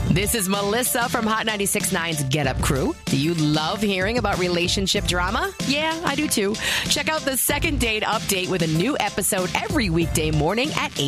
This is Melissa from Hot 96.9's Get Up Crew. Do you love hearing about relationship drama? Yeah, I do too. Check out the Second Date Update with a new episode every weekday morning at 8.